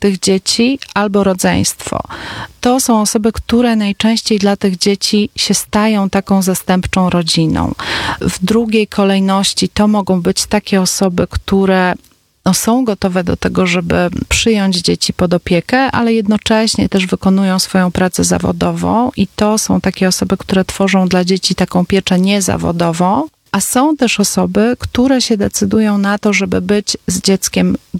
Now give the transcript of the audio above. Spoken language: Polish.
tych dzieci albo rodzeństwo. To są osoby, które najczęściej dla tych dzieci się stają taką zastępczą rodziną. W drugiej kolejności to mogą być takie osoby, które są gotowe do tego, żeby przyjąć dzieci pod opiekę, ale jednocześnie też wykonują swoją pracę zawodową i to są takie osoby, które tworzą dla dzieci taką pieczę niezawodową, a są też osoby, które się decydują na to, żeby być z dzieckiem